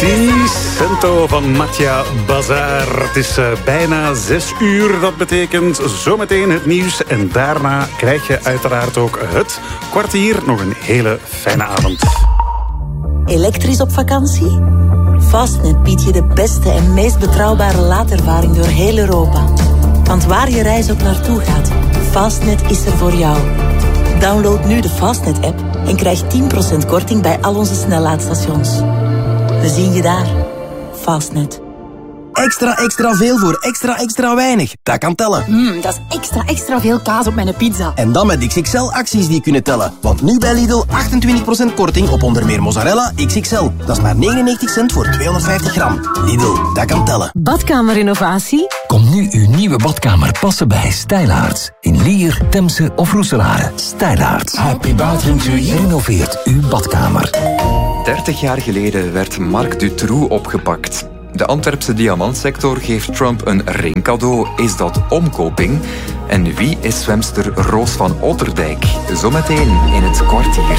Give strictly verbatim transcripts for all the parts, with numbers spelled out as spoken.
Ti Cento van Mattia Bazar. Het is uh, bijna zes uur. Dat betekent zometeen het nieuws. En daarna krijg je uiteraard ook het kwartier. Nog een hele fijne avond. Elektrisch op vakantie? Fastnet biedt je de beste en meest betrouwbare laadervaring door heel Europa. Want waar je reis ook naartoe gaat, Fastnet is er voor jou. Download nu de Fastnet-app en krijg tien procent korting bij al onze snellaadstations. We zien je daar. Fastnet. Extra, extra veel voor extra, extra weinig. Dat kan tellen. Mm, dat is extra, extra veel kaas op mijn pizza. En dan met X X L-acties die kunnen tellen. Want nu bij Lidl achtentwintig procent korting op onder meer mozzarella X X L. Dat is maar negenennegentig cent voor tweehonderdvijftig gram. Lidl, dat kan tellen. Badkamerrenovatie? Kom nu uw nieuwe badkamer passen bij Stijlaarts. In Lier, Temse of Roeselare. Stijlaarts. Happy bathroom to you. Renoveert uw badkamer. dertig jaar geleden werd Marc Dutroux opgepakt. De Antwerpse diamantsector geeft Trump een ring cadeau. Is dat omkoping? En wie is zwemster Roos van Otterdijk? Zometeen in het kwartier.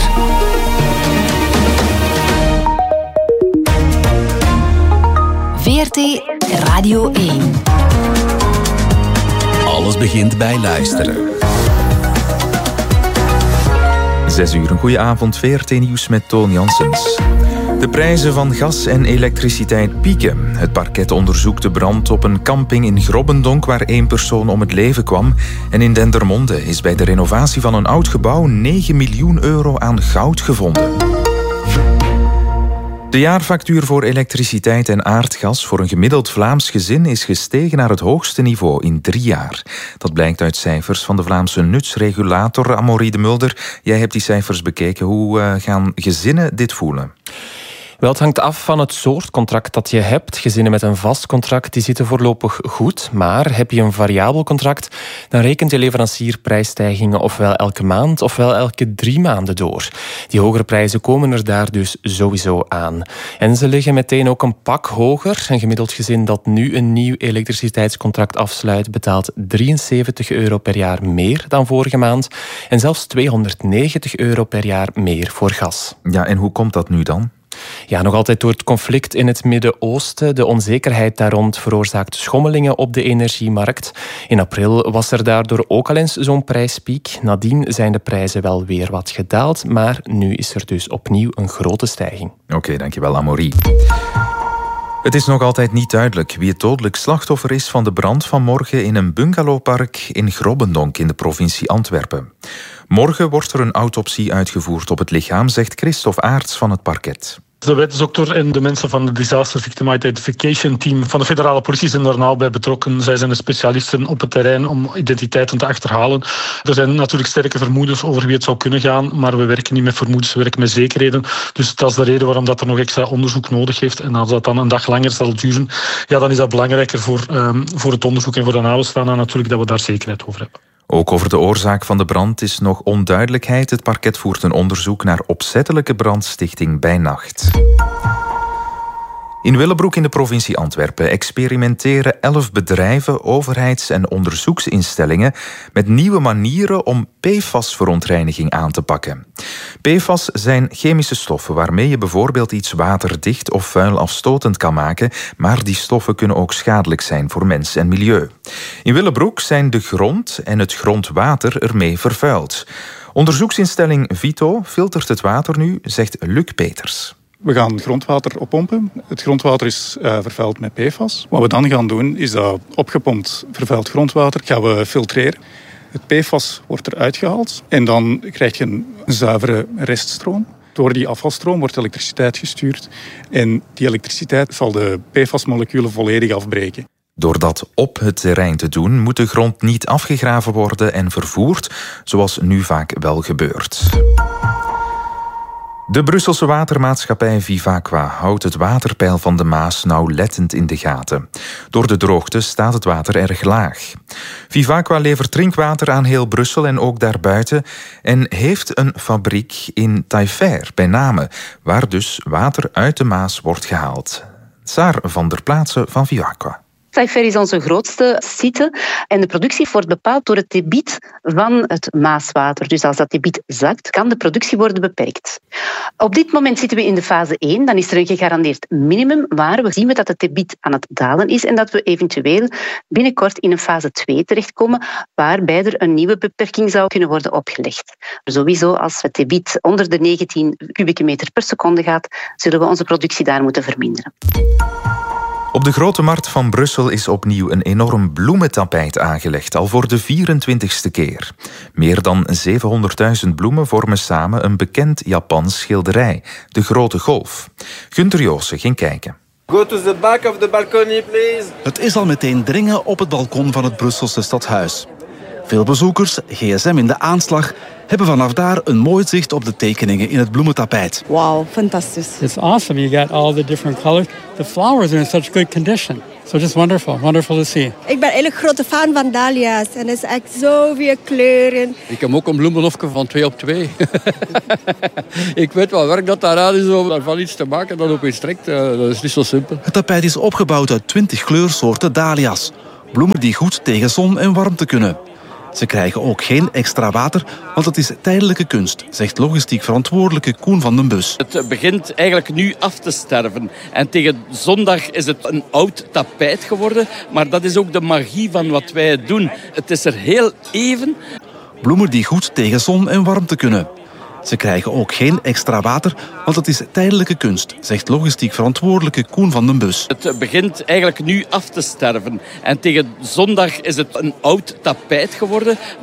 V R T Radio één. Alles begint bij luisteren. Zes uur, een goede avond. V R T Nieuws met Toon Janssens. De prijzen van gas en elektriciteit pieken. Het parket onderzoekt de brand op een camping in Grobbendonk waar één persoon om het leven kwam. En in Dendermonde is bij de renovatie van een oud gebouw negen miljoen euro aan goud gevonden. De jaarfactuur voor elektriciteit en aardgas voor een gemiddeld Vlaams gezin is gestegen naar het hoogste niveau in drie jaar. Dat blijkt uit cijfers van de Vlaamse nutsregulator Amaury de Mulder. Jij hebt die cijfers bekeken. Hoe uh, gaan gezinnen dit voelen? Wel, het hangt af van het soort contract dat je hebt. Gezinnen met een vast contract die zitten voorlopig goed. Maar heb je een variabel contract, dan rekent je leverancier prijsstijgingen ofwel elke maand ofwel elke drie maanden door. Die hogere prijzen komen er daar dus sowieso aan. En ze liggen meteen ook een pak hoger. Een gemiddeld gezin dat nu een nieuw elektriciteitscontract afsluit betaalt drieënzeventig euro per jaar meer dan vorige maand. En zelfs tweehonderdnegentig euro per jaar meer voor gas. Ja, en hoe komt dat nu dan? Ja, nog altijd door het conflict in het Midden-Oosten. De onzekerheid daar rond veroorzaakt schommelingen op de energiemarkt. In april was er daardoor ook al eens zo'n prijspiek. Nadien zijn de prijzen wel weer wat gedaald, maar nu is er dus opnieuw een grote stijging. Oké, okay, dankjewel Amaury. Het is nog altijd niet duidelijk wie het dodelijk slachtoffer is van de brand van morgen in een bungalowpark in Grobbendonk in de provincie Antwerpen. Morgen wordt er een autopsie uitgevoerd op het lichaam, zegt Christophe Aerts van het parket. De wetsdokter en de mensen van het Disaster Victim Identification Team van de federale politie zijn er nauw bij betrokken. Zij zijn de specialisten op het terrein om identiteiten te achterhalen. Er zijn natuurlijk sterke vermoedens over wie het zou kunnen gaan, maar we werken niet met vermoedens, we werken met zekerheden. Dus dat is de reden waarom dat er nog extra onderzoek nodig heeft. En als dat dan een dag langer zal duren, ja, dan is dat belangrijker voor, um, voor het onderzoek en voor de nabestaanden natuurlijk dat we daar zekerheid over hebben. Ook over de oorzaak van de brand is nog onduidelijkheid. Het parket voert een onderzoek naar opzettelijke brandstichting bij nacht. In Willebroek in de provincie Antwerpen experimenteren elf bedrijven, overheids- en onderzoeksinstellingen met nieuwe manieren om P F A S-verontreiniging aan te pakken. P F A S zijn chemische stoffen waarmee je bijvoorbeeld iets waterdicht of vuil afstotend kan maken, maar die stoffen kunnen ook schadelijk zijn voor mens en milieu. In Willebroek zijn de grond en het grondwater ermee vervuild. Onderzoeksinstelling Vito filtert het water nu, zegt Luc Peters. We gaan grondwater oppompen. Het grondwater is uh, vervuild met P F A S. Wat we dan gaan doen, is dat opgepompt vervuild grondwater gaan we filtreren. Het P F A S wordt eruit gehaald en dan krijg je een zuivere reststroom. Door die afvalstroom wordt elektriciteit gestuurd en die elektriciteit zal de P F A S-moleculen volledig afbreken. Door dat op het terrein te doen, moet de grond niet afgegraven worden en vervoerd, zoals nu vaak wel gebeurt. De Brusselse watermaatschappij Vivaqua houdt het waterpeil van de Maas nauwlettend in de gaten. Door de droogte staat het water erg laag. Vivaqua levert drinkwater aan heel Brussel en ook daarbuiten en heeft een fabriek in Taillefer bij Namen, waar dus water uit de Maas wordt gehaald. Saar van der Plaatse van Vivaqua. Taillefer is onze grootste site en de productie wordt bepaald door het debiet van het Maaswater. Dus als dat debiet zakt, kan de productie worden beperkt. Op dit moment zitten we in de fase één. Dan is er een gegarandeerd minimum, maar we zien we dat het debiet aan het dalen is en dat we eventueel binnenkort in een fase twee terechtkomen, waarbij er een nieuwe beperking zou kunnen worden opgelegd. Sowieso, als het debiet onder de negentien kubieke meter per seconde gaat, zullen we onze productie daar moeten verminderen. Op de Grote Markt van Brussel is opnieuw een enorm bloementapijt aangelegd, al voor de vierentwintigste keer. Meer dan zevenhonderdduizend bloemen vormen samen een bekend Japans schilderij, de Grote Golf. Gunther Joossen ging kijken. Go to the back of the balcony, please. Het is al meteen dringen op het balkon van het Brusselse stadhuis. Veel bezoekers, gsm in de aanslag, hebben vanaf daar een mooi zicht op de tekeningen in het bloementapijt. Wow, fantastisch. It's awesome. You got all the different colors. The flowers are in such good condition. So just wonderful, wonderful to see. Ik ben eigenlijk grote fan van dahlia's en er is echt zoveel kleuren. Ik heb ook een bloemenhofje van twee op twee. Ik weet wat werk dat daaraan is om daarvan iets te maken dat opeens trekt. Dat is niet zo simpel. Het tapijt is opgebouwd uit twintig kleursoorten dahlia's. Bloemen die goed tegen zon en warmte kunnen. Ze krijgen ook geen extra water, want het is tijdelijke kunst, zegt logistiek verantwoordelijke Koen van den Bus. Het begint eigenlijk nu af te sterven. En tegen zondag is het een oud tapijt geworden, maar dat is ook de magie van wat wij doen. Het is er heel even. Bloemen die goed tegen zon en warmte kunnen. Ze krijgen ook geen extra water, want het is tijdelijke kunst, zegt logistiek verantwoordelijke Koen van den Bus. Het begint eigenlijk nu af te sterven. En tegen zondag is het een oud tapijt geworden,